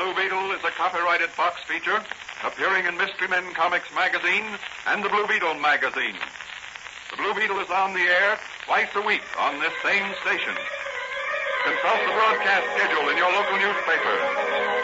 Blue Beetle is a copyrighted Fox feature appearing in Mystery Men Comics magazine and the Blue Beetle magazine. The Blue Beetle is on the air twice a week on this same station. Consult the broadcast schedule in your local newspaper.